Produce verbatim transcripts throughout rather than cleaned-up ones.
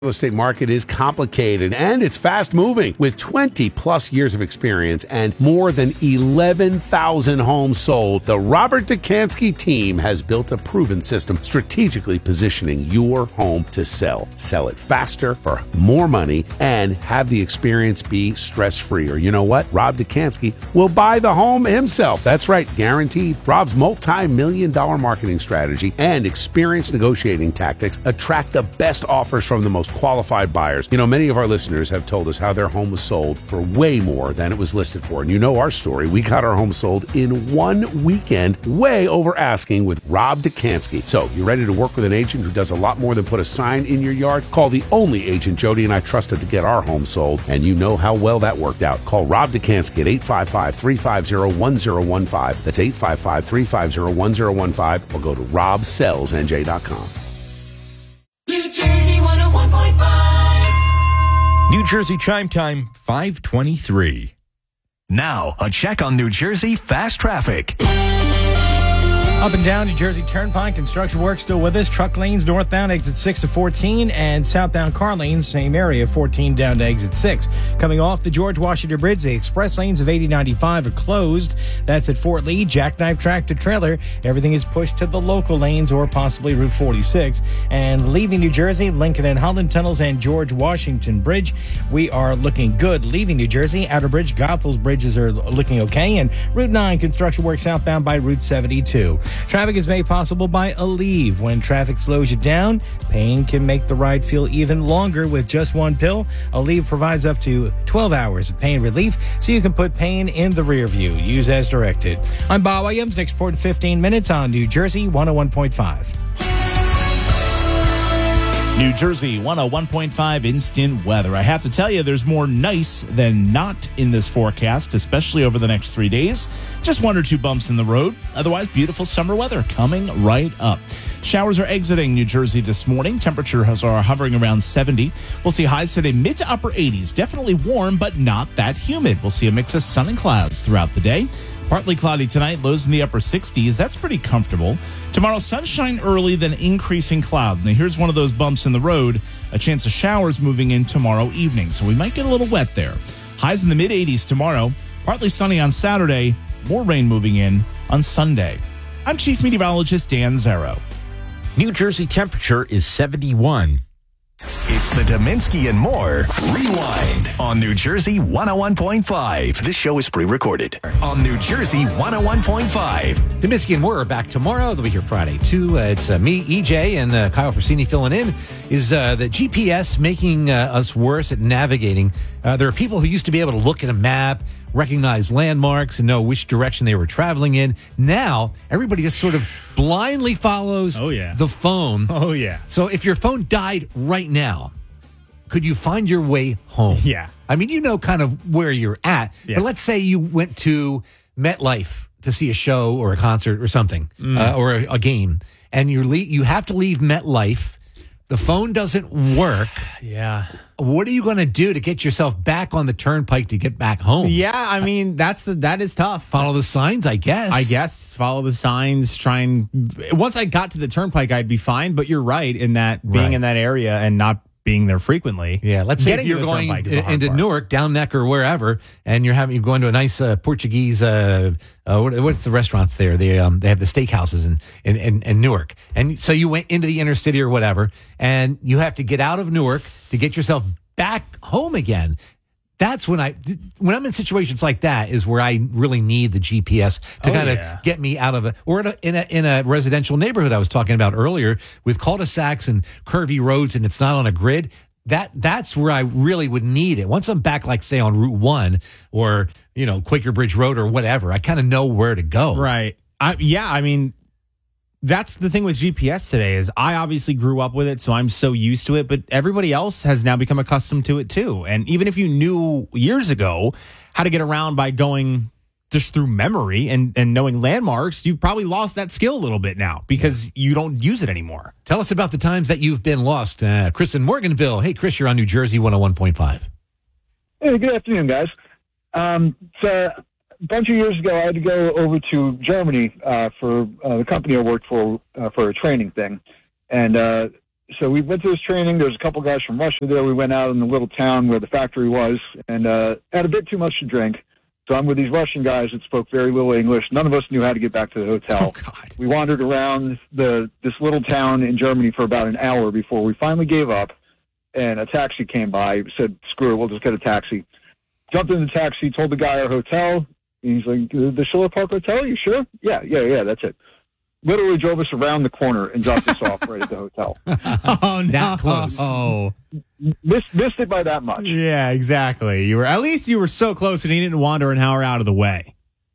Real estate market is complicated and it's fast moving. With twenty plus years of experience and more than eleven thousand homes sold, the Robert Dekanski team has built a proven system strategically positioning your home to sell. Sell it faster for more money and have the experience be stress-free. Or you know what? Rob Dekanski will buy the home himself. That's right, guaranteed. Rob's multi-million dollar marketing strategy and experienced negotiating tactics attract the best offers from the most qualified buyers. You know, many of our listeners have told us how their home was sold for way more than it was listed for. And you know our story. We got our home sold in one weekend, way over asking with Rob Dekanski. So, you ready to work with an agent who does a lot more than put a sign in your yard? Call the only agent Jody and I trusted to get our home sold, and you know how well that worked out. Call Rob Dekanski at eight five five, three five zero, one zero one five. That's eight five five, three five zero, one zero one five, or go to rob sells n j dot com. New Jersey one oh one point five. New Jersey Chime Time, five twenty-three. Now, a check on New Jersey fast traffic. Up and down New Jersey Turnpike, construction work still with us. Truck lanes northbound exit six to fourteen, and southbound car lanes, same area, fourteen down to exit six. Coming off the George Washington Bridge, the express lanes of eighty ninety-five are closed. That's at Fort Lee, Jackknife Tractor Trailer. Everything is pushed to the local lanes or possibly Route forty-six. And leaving New Jersey, Lincoln and Holland Tunnels and George Washington Bridge, we are looking good. Leaving New Jersey, Outer Bridge, Goethals bridges are looking okay. And Route nine, construction work southbound by Route seventy-two. Traffic is made possible by Aleve. When traffic slows you down, pain can make the ride feel even longer with just one pill. Aleve provides up to twelve hours of pain relief so you can put pain in the rear view. Use as directed. I'm Bob Williams. Next report in fifteen minutes on New Jersey one oh one point five. New Jersey one oh one point five instant weather. I have to tell you, there's more nice than not in this forecast, especially over the next three days. Just one or two bumps in the road. Otherwise, beautiful summer weather coming right up. Showers are exiting New Jersey this morning. Temperatures are hovering around seventy. We'll see highs today mid to upper eighties. Definitely warm, but not that humid. We'll see a mix of sun and clouds throughout the day. Partly cloudy tonight, lows in the upper sixties. That's pretty comfortable. Tomorrow, sunshine early, then increasing clouds. Now, here's one of those bumps in the road. A chance of showers moving in tomorrow evening, so we might get a little wet there. Highs in the mid-eighties tomorrow. Partly sunny on Saturday. More rain moving in on Sunday. I'm Chief Meteorologist Dan Zero. New Jersey temperature is seventy-one. It's the Dominski and More Rewind on New Jersey one oh one point five. This show is pre-recorded on New Jersey one oh one point five. Dominski and More are back tomorrow. They'll be here Friday, too. Uh, it's uh, me, E J, and uh, Kyle Frassini filling in. Is uh, the G P S making uh, us worse at navigating? Uh, there are people who used to be able to look at a map, recognize landmarks, and know which direction they were traveling in. Now, everybody just sort of blindly follows Oh, yeah. the phone. Oh, yeah. So if your phone died right now, could you find your way home? Yeah. I mean, you know kind of where you're at. Yeah. But let's say you went to MetLife to see a show or a concert or something, mm. uh, or a, a game, and you're le- you have to leave MetLife. The phone doesn't work. Yeah. What are you going to do to get yourself back on the turnpike to get back home? Yeah, I mean, that's the that is tough. Follow the signs, I guess. I guess follow the signs, try and once I got to the turnpike, I'd be fine, but you're right in that being Right. in that area and not being there frequently. Yeah, let's say if Getting you're to the going turnpike is the hard into part. Newark, down Neck, or wherever, and you're having you're going to a nice uh, Portuguese. Uh, uh, what, what's the restaurants there? They um they have the steakhouses in, in in in Newark, and so you went into the inner city or whatever, and you have to get out of Newark to get yourself back home again. That's when I, when I'm in situations like that, is where I really need the G P S to Oh, kind of yeah. get me out of it. Or in a, in a in a residential neighborhood I was talking about earlier with cul-de-sacs and curvy roads, and it's not on a grid. That that's where I really would need it. Once I'm back, like say on Route One or you know Quaker Bridge Road or whatever, I kind of know where to go. Right. I, yeah, I mean, that's the thing with G P S today is I obviously grew up with it, so I'm so used to it, but everybody else has now become accustomed to it too. And even if you knew years ago how to get around by going just through memory and, and knowing landmarks, you've probably lost that skill a little bit now because yeah. you don't use it anymore. Tell us about the times that you've been lost. Uh, Chris in Morganville. Hey, Chris, you're on New Jersey one oh one point five. Hey, good afternoon, guys. Um, so a bunch of years ago, I had to go over to Germany uh, for uh, the company I worked for uh, for a training thing. And uh, so we went to this training. There was a couple guys from Russia there. We went out in the little town where the factory was and uh, had a bit too much to drink. So I'm with these Russian guys that spoke very little English. None of us knew how to get back to the hotel. Oh, God. We wandered around the this little town in Germany for about an hour before we finally gave up, and a taxi came by. Said, screw it, we'll just get a taxi. Jumped in the taxi, told the guy our hotel. He's like, the Schiller Park Hotel, you sure? Yeah, yeah, yeah, that's it. Literally drove us around the corner and dropped us off right at the hotel. Oh, no. That close. Oh, Missed, missed it by that much. yeah, exactly. You were at least you were so close, and he didn't wander an hour out of the way.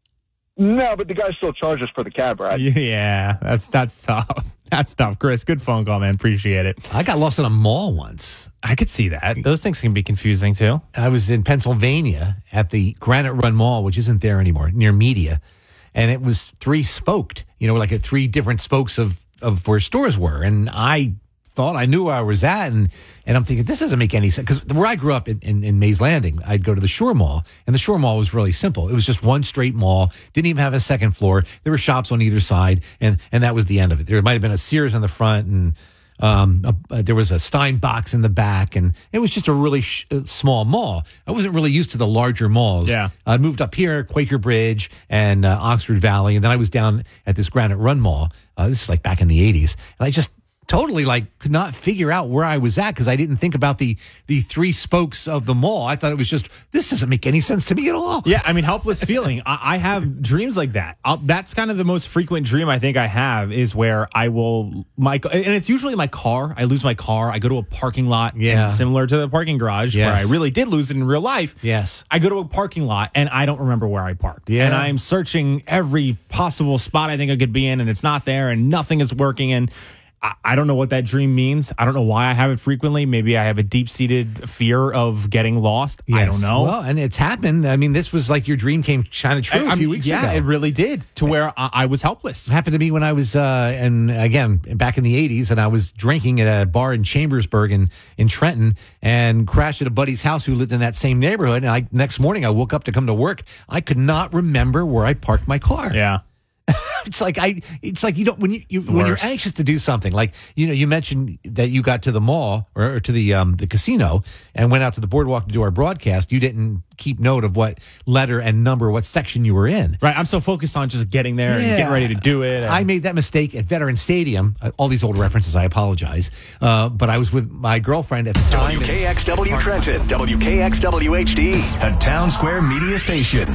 No, but the guy still charged us for the cab ride. Yeah, that's that's tough. That's tough, Chris. Good phone call, man. Appreciate it. I got lost in a mall once. I could see that. Those things can be confusing too. I was in Pennsylvania at the Granite Run Mall, which isn't there anymore, near Media. And it was three spoked, you know, like a three different spokes of, of where stores were. And I thought I knew where I was at. And, and I'm thinking, this doesn't make any sense. Because where I grew up in, in, in Mays Landing, I'd go to the Shore Mall. And the Shore Mall was really simple. It was just one straight mall, didn't even have a second floor. There were shops on either side. And, and that was the end of it. There might have been a Sears in the front and Um, a, uh, there was a Steinbox in the back, and it was just a really sh- uh, small mall. I wasn't really used to the larger malls. Yeah. I moved up here, Quaker Bridge and uh, Oxford Valley, and then I was down at this Granite Run Mall. Uh, this is like back in the eighties, and I just totally like could not figure out where I was at because I didn't think about the the three spokes of the mall. I thought it was just, this doesn't make any sense to me at all. Yeah, I mean, helpless feeling. I, I have dreams like that. I'll, that's kind of the most frequent dream I think I have is where I will, my and it's usually my car. I lose my car. I go to a parking lot. Yeah. And similar to the parking garage Yes. where I really did lose it in real life. Yes. I go to a parking lot and I don't remember where I parked. Yeah. And I'm searching every possible spot I think I could be in and it's not there and nothing is working. And I, I don't know what that dream means. I don't know why I have it frequently. Maybe I have a deep-seated fear of getting lost. I don't Yes. know. Well, and it's happened. I mean, this was like your dream came kind of true I- a I'm- few weeks yeah, ago. it really did. To where I, I was helpless. It happened to me when I was, uh, and again, back in the eighties, and I was drinking at a bar in Chambersburg in, in Trenton and crashed at a buddy's house who lived in that same neighborhood. And I, next morning, I woke up to come to work. I could not remember where I parked my car. Yeah. It's like I. It's like you don't when you, you when you're worst. anxious to do something. Like you know, you mentioned that you got to the mall or, or to the um, the casino and went out to the boardwalk to do our broadcast. You didn't keep note of what letter and number, what section you were in. Right. I'm so focused on just getting there and Yeah. getting ready to do it. and- I made that mistake at Veteran Stadium. Uh, All these old references, I apologize. Uh, but I was with my girlfriend at the time. W K X W Trenton, W K X W H D, a Town Square media station.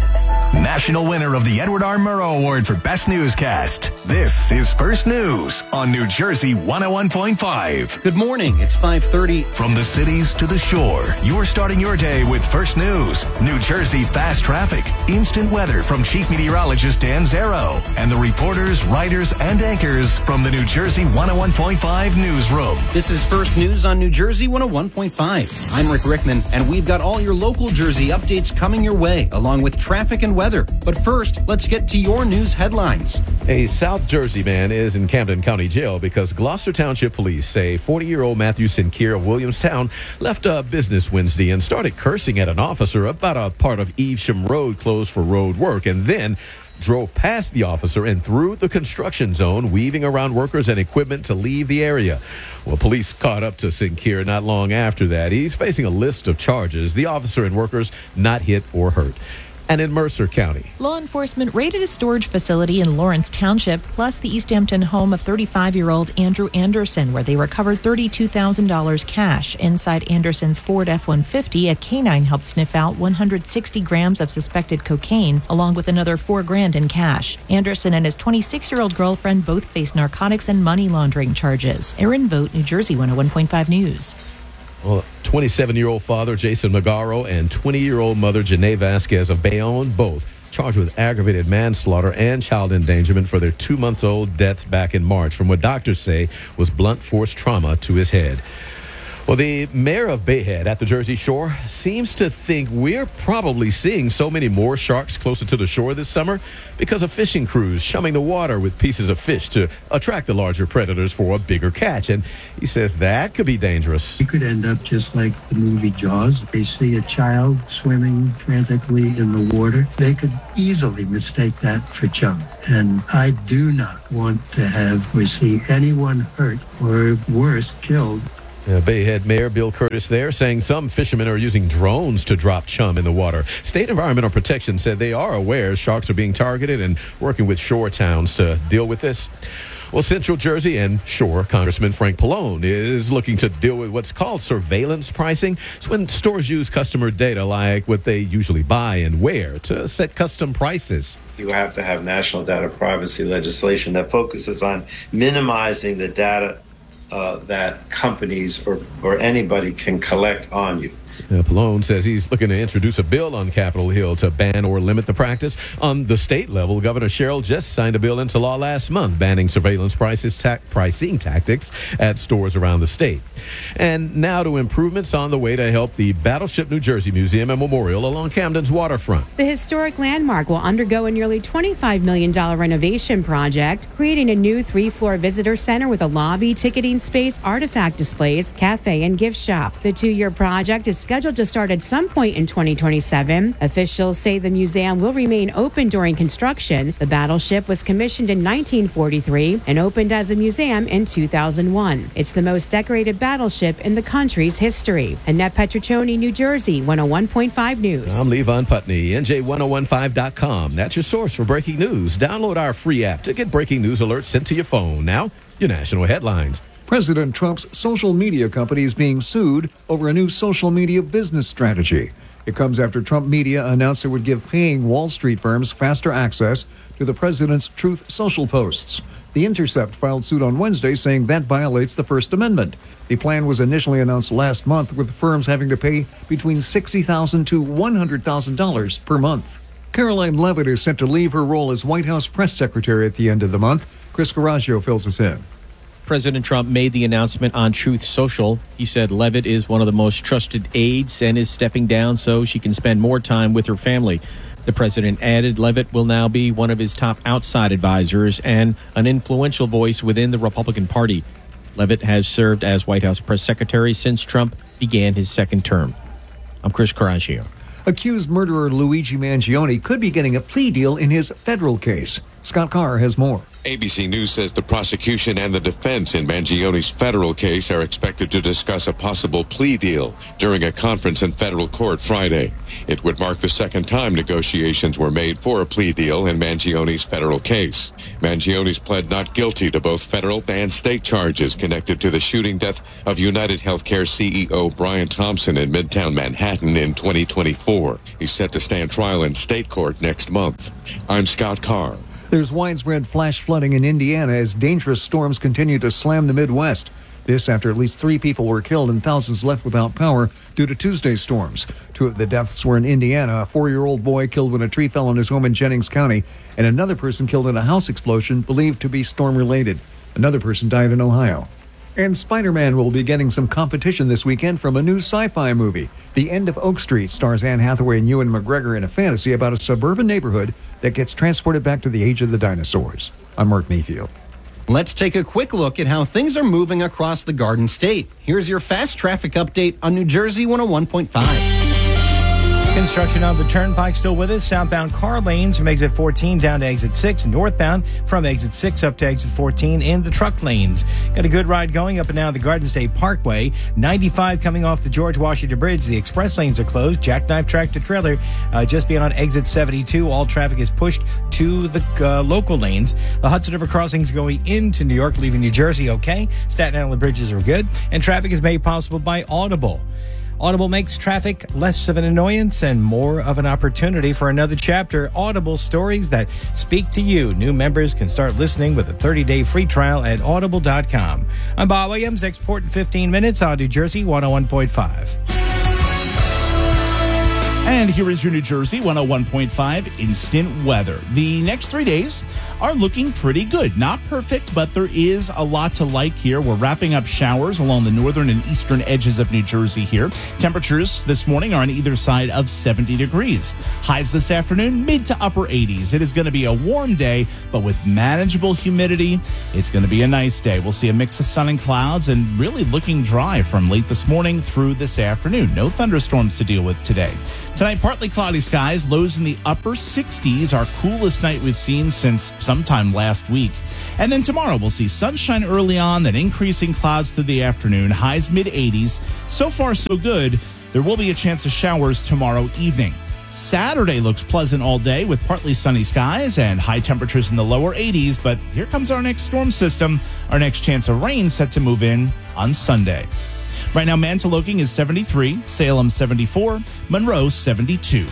National winner of the Edward R. Murrow Award for Best Newscast. This is First News on New Jersey one oh one point five. Good morning. It's five thirty. From the cities to the shore, you're starting your day with First News. New Jersey fast traffic, instant weather from Chief Meteorologist Dan Zero, and the reporters, writers, and anchors from the New Jersey one oh one point five newsroom. This is First News on New Jersey one oh one point five. I'm Rick Rickman, and we've got all your local Jersey updates coming your way, along with traffic and weather. But first, let's get to your news headlines. A South Jersey man is in Camden County Jail because Gloucester Township Police say forty-year-old Matthew Sinclair of Williamstown left a business Wednesday and started cursing at an officer about a part of Evesham Road closed for road work, and then drove past the officer and through the construction zone, weaving around workers and equipment to leave the area. Well, police caught up to Sinclair not long after that. He's facing a list of charges. The officer and workers not hit or hurt. And in Mercer County, law enforcement raided a storage facility in Lawrence Township, plus the East Hampton home of thirty-five-year-old Andrew Anderson, where they recovered thirty-two thousand dollars cash. Inside Anderson's Ford F one fifty, a canine helped sniff out one hundred sixty grams of suspected cocaine, along with another four grand in cash. Anderson and his twenty-six-year-old girlfriend both face narcotics and money laundering charges. Erin Vogt, New Jersey one oh one point five News. well, twenty-seven-year-old father Jason Magaro and twenty-year-old mother Janae Vasquez of Bayonne, both charged with aggravated manslaughter and child endangerment for their two-month-old deaths back in March from what doctors say was blunt force trauma to his head. Well, the mayor of Bayhead at the Jersey Shore seems to think we're probably seeing so many more sharks closer to the shore this summer because of fishing crews chumming the water with pieces of fish to attract the larger predators for a bigger catch. And he says that could be dangerous. You could end up just like the movie Jaws. They see a child swimming frantically in the water. They could easily mistake that for chum. And I do not want to have or see anyone hurt or worse, killed. Uh, Bayhead Mayor Bill Curtis there saying some fishermen are using drones to drop chum in the water. State Environmental Protection said they are aware sharks are being targeted and working with shore towns to deal with this. Well, Central Jersey and Shore Congressman Frank Pallone is looking to deal with what's called surveillance pricing. It's when stores use customer data like what they usually buy and where to set custom prices. You have to have national data privacy legislation that focuses on minimizing the data Uh, that companies or, or anybody can collect on you. Uh, Pallone says he's looking to introduce a bill on Capitol Hill to ban or limit the practice. On the state level, Governor Sherrill just signed a bill into law last month banning surveillance prices, ta- pricing tactics at stores around the state. And now to improvements on the way to help the Battleship New Jersey Museum and Memorial along Camden's waterfront. The historic landmark will undergo a nearly twenty-five million dollars renovation project, creating a new three-floor visitor center with a lobby, ticketing space, artifact displays, cafe, and gift shop. The two-year project is scheduled to start at some point in twenty twenty-seven. Officials say the museum will remain open during construction. The battleship was commissioned in nineteen forty-three and opened as a museum in two thousand one. It's the most decorated battleship in the country's history. Annette Petriccioni, New Jersey, one oh one point five News. I'm Levon Putney, N J ten fifteen dot com. That's your source for breaking news. Download our free app to get breaking news alerts sent to your phone. Now, your national headlines. President Trump's social media company is being sued over a new social media business strategy. It comes after Trump Media announced it would give paying Wall Street firms faster access to the president's Truth Social posts. The Intercept filed suit on Wednesday saying that violates the First Amendment. The plan was initially announced last month, with firms having to pay between sixty thousand dollars to one hundred thousand dollars per month. Caroline Leavitt is set to leave her role as White House press secretary at the end of the month. Chris Coraggio fills us in. President Trump made the announcement on Truth Social. He said Leavitt is one of the most trusted aides and is stepping down so she can spend more time with her family. The president added Leavitt will now be one of his top outside advisors and an influential voice within the Republican Party. Leavitt has served as White House press secretary since Trump began his second term. I'm Chris Coraggio. Accused murderer Luigi Mangione could be getting a plea deal in his federal case. Scott Carr has more. A B C News says the prosecution and the defense in Mangione's federal case are expected to discuss a possible plea deal during a conference in federal court Friday. It would mark the second time negotiations were made for a plea deal in Mangione's federal case. Mangione's pled not guilty to both federal and state charges connected to the shooting death of United Healthcare C E O Brian Thompson in Midtown Manhattan in twenty twenty-four. He's set to stand trial in state court next month. I'm Scott Carr. There's widespread flash flooding in Indiana as dangerous storms continue to slam the Midwest. This after at least three people were killed and thousands left without power due to Tuesday's storms. Two of the deaths were in Indiana, a four-year-old boy killed when a tree fell on his home in Jennings County, and another person killed in a house explosion believed to be storm-related. Another person died in Ohio. And Spider-Man will be getting some competition this weekend from a new sci-fi movie. The End of Oak Street stars Anne Hathaway and Ewan McGregor in a fantasy about a suburban neighborhood that gets transported back to the age of the dinosaurs. I'm Mark Mayfield. Let's take a quick look at how things are moving across the Garden State. Here's your fast traffic update on New Jersey one oh one point five. Construction on the Turnpike still with us. Southbound car lanes from exit fourteen down to exit six. Northbound from exit six up to exit fourteen in the truck lanes. Got a good ride going up and down the Garden State Parkway. ninety-five coming off the George Washington Bridge. The express lanes are closed. Jackknife tractor trailer uh, just beyond exit seventy-two. All traffic is pushed to the uh, local lanes. The Hudson River crossings going into New York, leaving New Jersey okay. Staten Island bridges are good. And traffic is made possible by Audible. Audible makes traffic less of an annoyance and more of an opportunity for another chapter. Audible, stories that speak to you. New members can start listening with a thirty-day free trial at audible dot com. I'm Bob Williams. Next report in fifteen minutes on New Jersey one oh one point five. And here is your New Jersey one oh one point five instant weather. The next three days are looking pretty good. Not perfect, but there is a lot to like here. We're wrapping up showers along the northern and eastern edges of New Jersey here. Temperatures this morning are on either side of seventy degrees. Highs this afternoon, mid to upper eighties. It is going to be a warm day, but with manageable humidity, it's going to be a nice day. We'll see a mix of sun and clouds and really looking dry from late this morning through this afternoon. No thunderstorms to deal with today. Tonight, partly cloudy skies, lows in the upper sixties, our coolest night we've seen since sometime last week. And then tomorrow, we'll see sunshine early on, then increasing clouds through the afternoon, highs mid eighties. So far, so good. There will be a chance of showers tomorrow evening. Saturday looks pleasant all day with partly sunny skies and high temperatures in the lower eighties, but here comes our next storm system. Our next chance of rain set to move in on Sunday. Right now, Mantoloking is seventy-three, Salem seventy-four, Monroe seventy-two.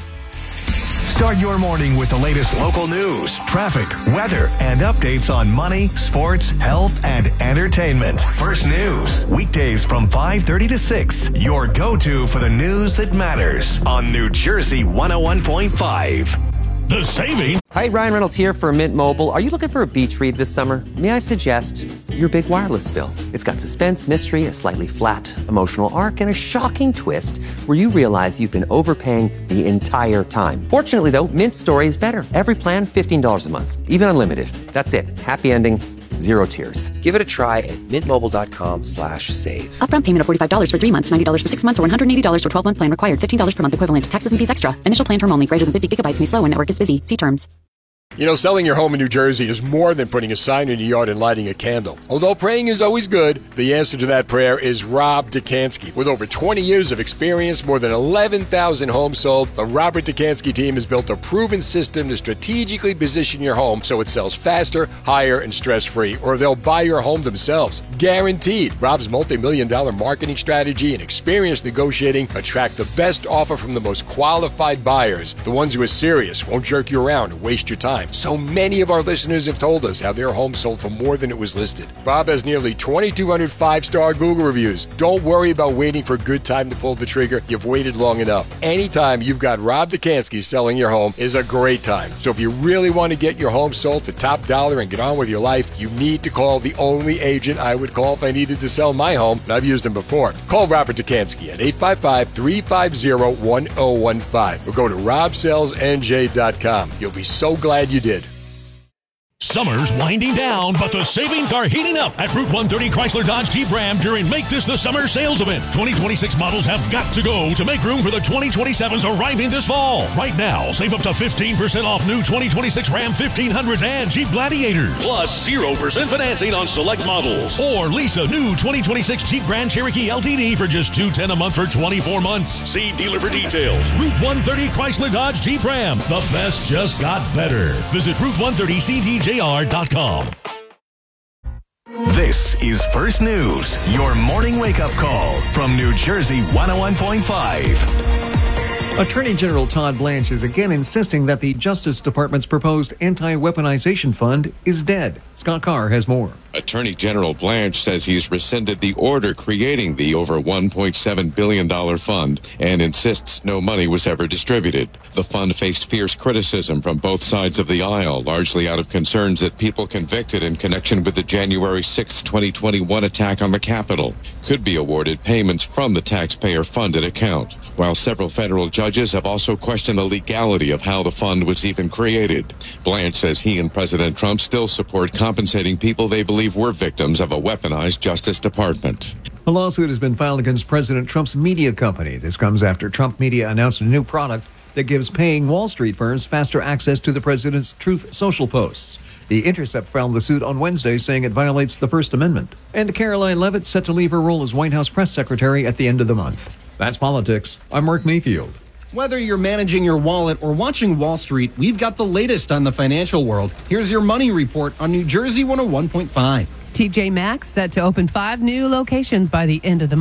Start your morning with the latest local news, traffic, weather, and updates on money, sports, health, and entertainment. First News, weekdays from five thirty to six. Your go-to for the news that matters on New Jersey one oh one point five. The saving. Hi, Ryan Reynolds here for Mint Mobile. Are you looking for a beach read this summer? May I suggest your big wireless bill? It's got suspense, mystery, a slightly flat emotional arc, and a shocking twist where you realize you've been overpaying the entire time. Fortunately, though, Mint's story is better. Every plan, fifteen dollars a month, even unlimited. That's it. Happy ending. Zero tears. Give it a try at mintmobile.com slash save. Upfront payment of forty-five dollars for three months, ninety dollars for six months, or one hundred eighty dollars for twelve-month plan required. fifteen dollars per month equivalent. Taxes and fees extra. Initial plan term only. Greater than fifty gigabytes may slow when network is busy. See terms. You know, selling your home in New Jersey is more than putting a sign in your yard and lighting a candle. Although praying is always good, the answer to that prayer is Rob Dekanski. With over twenty years of experience, more than eleven thousand homes sold, the Robert Dekanski team has built a proven system to strategically position your home so it sells faster, higher, and stress-free, or they'll buy your home themselves. Guaranteed. Rob's multi-million dollar marketing strategy and experience negotiating attract the best offer from the most qualified buyers, the ones who are serious, won't jerk you around, or waste your time. So many of our listeners have told us how their home sold for more than it was listed. Rob has nearly twenty-two hundred five-star Google reviews. Don't worry about waiting for a good time to pull the trigger. You've waited long enough. Anytime you've got Rob Dekanski selling your home is a great time. So if you really want to get your home sold for top dollar and get on with your life, you need to call the only agent I would call if I needed to sell my home, and I've used him before. Call Robert Dekanski at eight five five, three five zero, one zero one five or go to rob sells n j dot com. You'll be so glad you did. Summer's winding down, but the savings are heating up at Route one thirty Chrysler Dodge Jeep Ram during Make This the Summer sales event. twenty twenty-six models have got to go to make room for the twenty twenty-sevens arriving this fall. Right now, save up to fifteen percent off new twenty twenty-six Ram fifteen hundreds and Jeep Gladiators. Plus zero percent financing on select models. Or lease a new twenty twenty-six Jeep Grand Cherokee L T D for just two hundred ten dollars a month for twenty-four months. See dealer for details. Route one thirty Chrysler Dodge Jeep Ram. The best just got better. Visit Route one thirty C D J R dot com. This is First News, your morning wake-up call from New Jersey one oh one point five. Attorney General Todd Blanche is again insisting that the Justice Department's proposed anti-weaponization fund is dead. Scott Carr has more. Attorney General Blanche says he's rescinded the order creating the over one point seven billion dollars fund and insists no money was ever distributed. The fund faced fierce criticism from both sides of the aisle, largely out of concerns that people convicted in connection with the January sixth, twenty twenty-one attack on the Capitol could be awarded payments from the taxpayer-funded account, while several federal judges have also questioned the legality of how the fund was even created. Blanche says he and President Trump still support compensating people they believe were victims of a weaponized Justice Department. A lawsuit has been filed against President Trump's media company. This comes after Trump Media announced a new product that gives paying Wall Street firms faster access to the president's Truth Social posts. The Intercept filed the suit on Wednesday, saying it violates the First Amendment. And Caroline Leavitt set to leave her role as White House press secretary at the end of the month. That's politics. I'm Mark Mayfield. Whether you're managing your wallet or watching Wall Street, we've got the latest on the financial world. Here's your money report on New Jersey one oh one point five. T J Maxx set to open five new locations by the end of the month.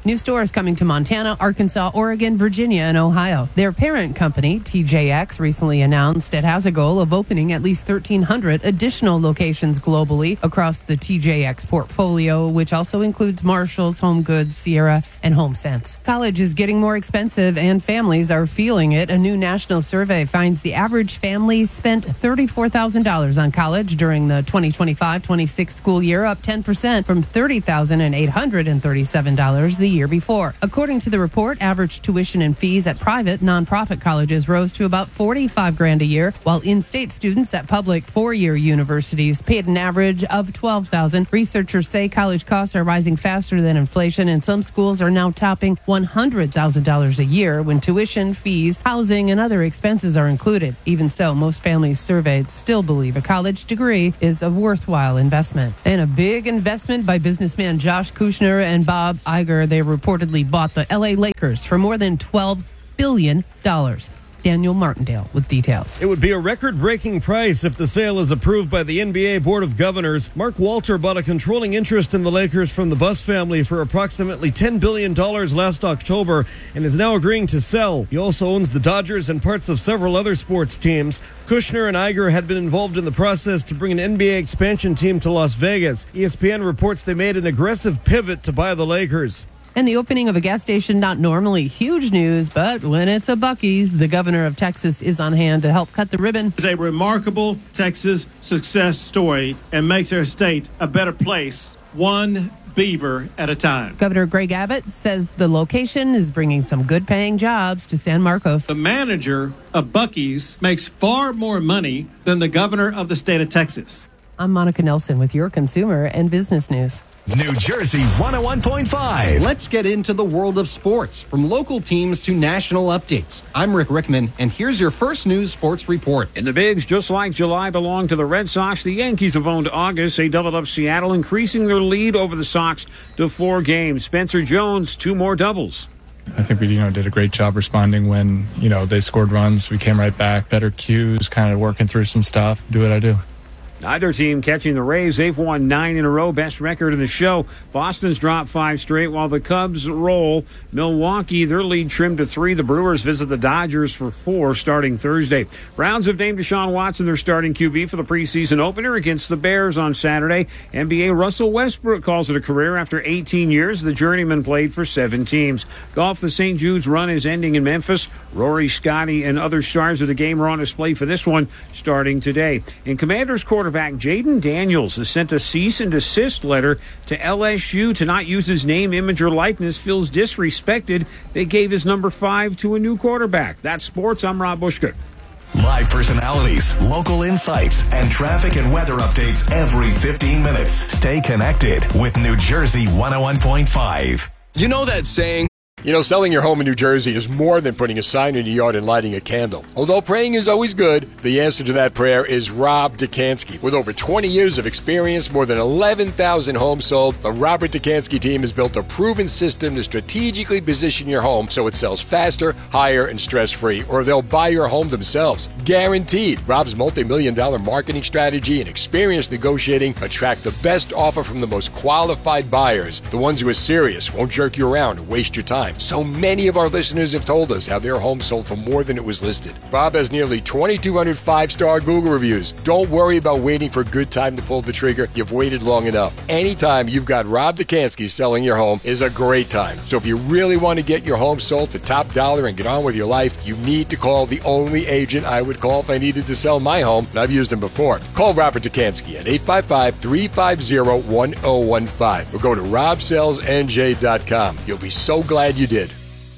New stores coming to Montana, Arkansas, Oregon, Virginia, and Ohio. Their parent company, T J X, recently announced it has a goal of opening at least thirteen hundred additional locations globally across the T J X portfolio, which also includes Marshalls, Home Goods, Sierra, and HomeSense. College is getting more expensive, and families are feeling it. A new national survey finds the average family spent thirty-four thousand dollars on college during the twenty twenty-five twenty-six school year, up ten percent from thirty thousand eight hundred thirty-seven dollars the year before. According to the report, average tuition and fees at private nonprofit colleges rose to about forty-five grand a year, while in-state students at public four-year universities paid an average of twelve thousand dollars. Researchers say college costs are rising faster than inflation, and some schools are now topping one hundred thousand dollars a year when tuition, fees, housing, and other expenses are included. Even so, most families surveyed still believe a college degree is a worthwhile investment. And a big investment by businessman Josh Kushner and Bob Iger. They reportedly bought the L A Lakers for more than twelve billion dollars. Daniel Martindale with details. It would be a record-breaking price if the sale is approved by the N B A Board of Governors. Mark Walter bought a controlling interest in the Lakers from the Buss family for approximately ten billion dollars last October and is now agreeing to sell. He also owns the Dodgers and parts of several other sports teams. Kushner and Iger had been involved in the process to bring an N B A expansion team to Las Vegas. E S P N reports they made an aggressive pivot to buy the Lakers. And the opening of a gas station, not normally huge news, but when it's a Buc-ee's, the governor of Texas is on hand to help cut the ribbon. It's a remarkable Texas success story and makes our state a better place, one beaver at a time. Governor Greg Abbott says the location is bringing some good-paying jobs to San Marcos. The manager of Buc-ee's makes far more money than the governor of the state of Texas. I'm Monica Nelson with your consumer and business news. New Jersey one oh one point five. Let's get into the world of sports, from local teams to national updates. I'm Rick Rickman, and here's your first news sports report. In the bigs, just like July belonged to the Red Sox, the Yankees have owned August. They doubled up Seattle, increasing their lead over the Sox to four games. Spencer Jones, two more doubles. I think we, you know, did a great job responding when, you know, they scored runs. We came right back, better cues, kind of working through some stuff. Do what I do. Neither team catching the Rays. They've won nine in a row, best record in the show. Boston's dropped five straight while the Cubs roll. Milwaukee, their lead trimmed to three. The Brewers visit the Dodgers for four starting Thursday. Browns have named Deshaun Watson their starting Q B for the preseason opener against the Bears on Saturday. N B A Russell Westbrook calls it a career after eighteen years. The journeyman played for seven teams. Golf, the Saint Jude's run is ending in Memphis. Rory, Scotty, and other stars of the game are on display for this one starting today. In Commanders quarterback Jaden Daniels has sent a cease and desist letter to L S U to not use his name, image, or likeness. Feels disrespected. They gave his number five to a new quarterback. That's sports. I'm Rob Bushka. Live personalities, local insights, and traffic and weather updates every fifteen minutes. Stay connected with New Jersey one oh one point five. You know that saying? You know, selling your home in New Jersey is more than putting a sign in your yard and lighting a candle. Although praying is always good, the answer to that prayer is Rob Dekanski. With over twenty years of experience, more than eleven thousand homes sold, the Robert Dekanski team has built a proven system to strategically position your home so it sells faster, higher, and stress-free, or they'll buy your home themselves. Guaranteed. Rob's multi-million dollar marketing strategy and experience negotiating attract the best offer from the most qualified buyers, the ones who are serious, won't jerk you around, or waste your time. So many of our listeners have told us how their home sold for more than it was listed. Rob has nearly twenty-two hundred five-star Google reviews. Don't worry about waiting for a good time to pull the trigger. You've waited long enough. Anytime you've got Rob Dekanski selling your home is a great time. So if you really want to get your home sold for top dollar and get on with your life, you need to call the only agent I would call if I needed to sell my home, and I've used him before. Call Robert Dekanski at eight five five, three five zero, one zero one five or go to rob sells n j dot com. You'll be so glad you did.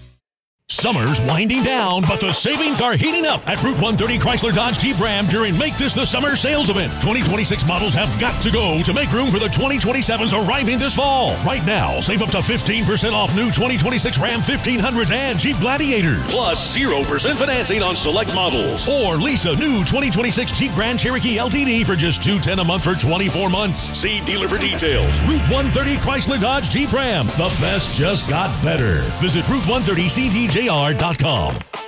Summer's winding down, but the savings are heating up at Route one thirty Chrysler Dodge Jeep Ram during Make This the Summer sales event. twenty twenty-six models have got to go to make room for the twenty twenty-sevens arriving this fall. Right now, save up to fifteen percent off new twenty twenty-six Ram fifteen hundreds and Jeep Gladiators. Plus zero percent financing on select models. Or lease a new twenty twenty-six Jeep Grand Cherokee L T D for just two hundred ten dollars a month for twenty-four months. See dealer for details. Route one thirty Chrysler Dodge Jeep Ram. The best just got better. Visit Route one thirty C D J R dot com.